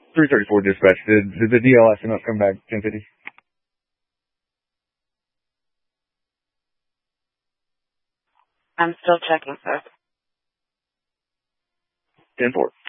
334 dispatch. Did the DL SMS come back 1050? I'm still checking, sir. 10-4.